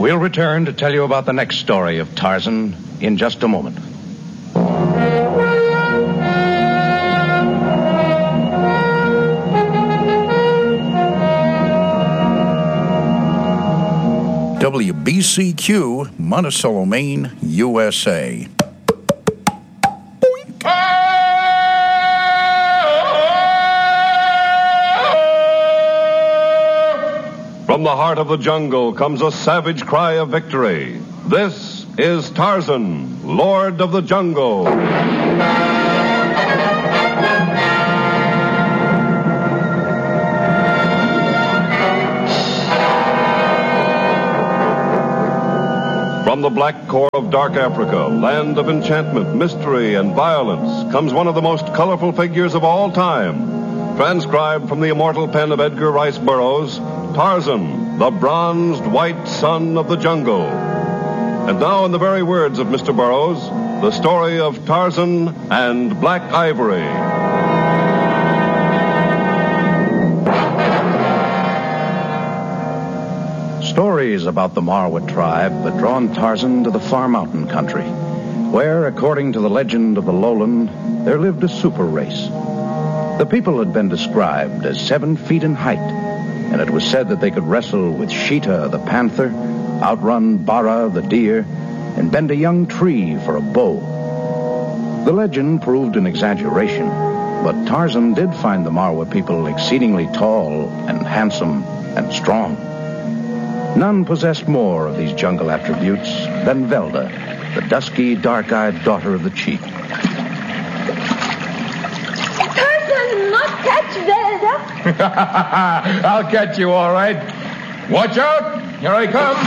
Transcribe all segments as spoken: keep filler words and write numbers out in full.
We'll return to tell you about the next story of Tarzan in just a moment. W B C Q, Monticello, Maine, U S A. From the heart of the jungle comes a savage cry of victory. This is Tarzan, Lord of the Jungle. From the black core of dark Africa, land of enchantment, mystery, and violence, comes one of the most colorful figures of all time. Transcribed from the immortal pen of Edgar Rice Burroughs, Tarzan, the bronzed white son of the jungle. And now, in the very words of Mister Burroughs, the story of Tarzan and Black Ivory. Stories about the Marwa tribe had drawn Tarzan to the far mountain country, where, according to the legend of the lowland, there lived a super race. The people had been described as seven feet in height, and it was said that they could wrestle with Sheeta, the panther, outrun Bara, the deer, and bend a young tree for a bow. The legend proved an exaggeration, but Tarzan did find the Marwa people exceedingly tall and handsome and strong. None possessed more of these jungle attributes than Velda, the dusky, dark-eyed daughter of the chief. Tarzan, not catch Velda. I'll catch you, all right. Watch out. Here I come.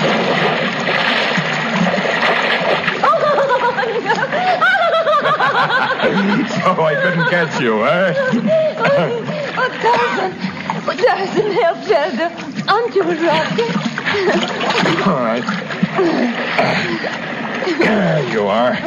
So I couldn't catch you, eh? oh, oh, Tarzan. Oh, Tarzan, help Velda. Onto a rock. All right. There you are.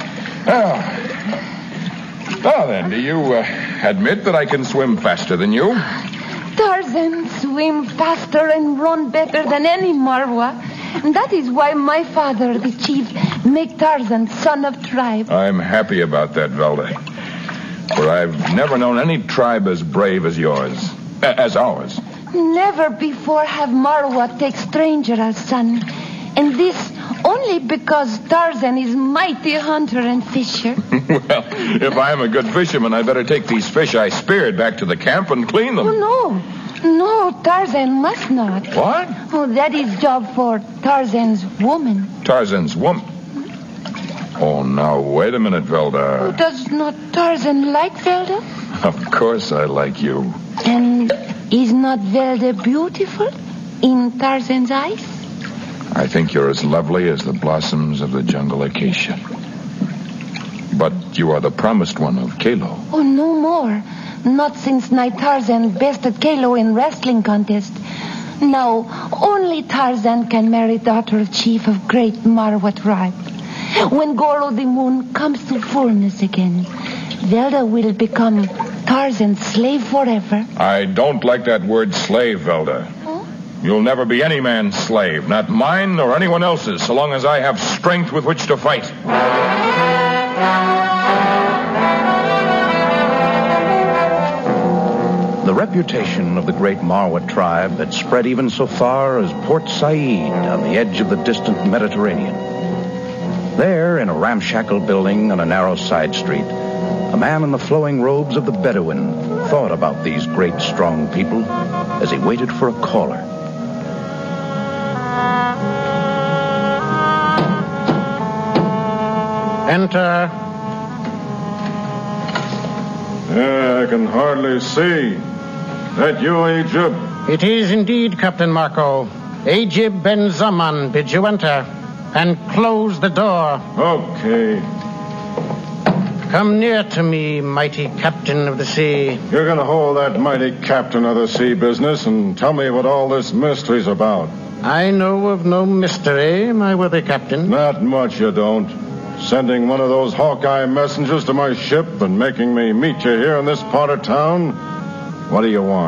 Oh. Well, then, do you uh, admit that I can swim faster than you? Tarzan swim faster and run better than any Marwa. And that is why my father, the chief, make Tarzan son of tribe. I'm happy about that, Velda. For I've never known any tribe as brave as yours. Uh, as ours. Never before have Marwa take stranger as son. And this only because Tarzan is mighty hunter and fisher. Well, if I'm a good fisherman, I better take these fish I speared back to the camp and clean them. Oh, no. No, Tarzan must not. What? Oh, that is job for Tarzan's woman. Tarzan's woman? Oh, now, wait a minute, Velda. Oh, does not Tarzan like Velda? Of course I like you. And is not Velda beautiful in Tarzan's eyes? I think you're as lovely as the blossoms of the jungle acacia. But you are the promised one of Kalo. Oh, no more. Not since night Tarzan bested Kalo in wrestling contest. Now, only Tarzan can marry daughter of chief of great Marwa tribe. When Goro the moon comes to fullness again, Velda will become Tarzan's slave forever. I don't like that word slave, Velda. Huh? You'll never be any man's slave, not mine nor anyone else's, so long as I have strength with which to fight. The reputation of the great Marwa tribe had spread even so far as Port Said on the edge of the distant Mediterranean. There, in a ramshackle building on a narrow side street, a man in the flowing robes of the Bedouin thought about these great, strong people as he waited for a caller. Enter. Yeah, I can hardly see. That you, Ajib? It is indeed, Captain Marco. Ajib Ben Zaman bids you enter. And close the door. Okay. Come near to me, mighty captain of the sea. You're going to hold that mighty captain of the sea business and tell me what all this mystery's about. I know of no mystery, my worthy captain. Not much you don't. Sending one of those Hawkeye messengers to my ship and making me meet you here in this part of town. What do you want?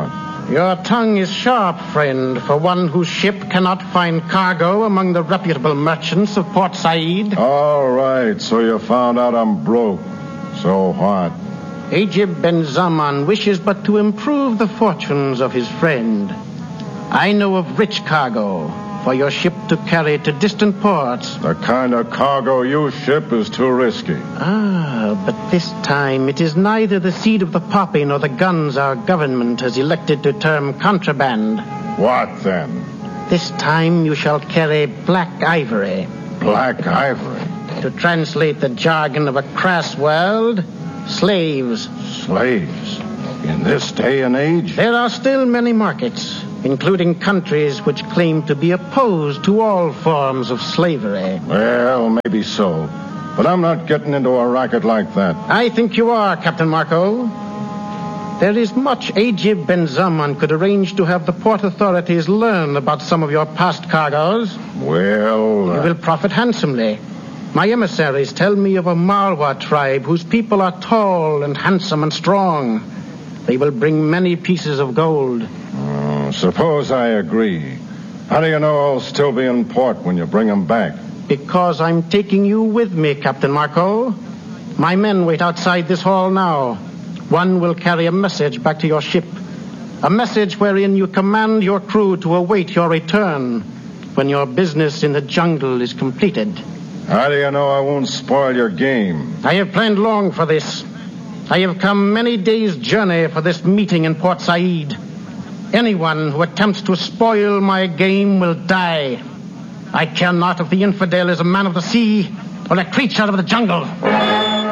Your tongue is sharp, friend, for one whose ship cannot find cargo among the reputable merchants of Port Said. All right, so you found out I'm broke. So what? Ajib Ben Zaman wishes but to improve the fortunes of his friend. I know of rich cargo for your ship to carry to distant ports. The kind of cargo you ship is too risky. Ah, but this time it is neither the seed of the poppy nor the guns our government has elected to term contraband. What then? This time you shall carry black ivory. Black ivory? To translate the jargon of a crass world, slaves. Slaves? In this day and age? There are still many markets, including countries which claim to be opposed to all forms of slavery. Well, maybe so. But I'm not getting into a racket like that. I think you are, Captain Marco. There is much Ajib Ben Zaman could arrange to have the port authorities learn about some of your past cargoes. Well... Uh... You will profit handsomely. My emissaries tell me of a Marwa tribe whose people are tall and handsome and strong. They will bring many pieces of gold. Uh, suppose I agree. How do you know I'll still be in port when you bring them back? Because I'm taking you with me, Captain Marco. My men wait outside this hall now. One will carry a message back to your ship. A message wherein you command your crew to await your return when your business in the jungle is completed. How do you know I won't spoil your game? I have planned long for this. I have come many days' journey for this meeting in Port Said. Anyone who attempts to spoil my game will die. I care not if the infidel is a man of the sea or a creature of the jungle.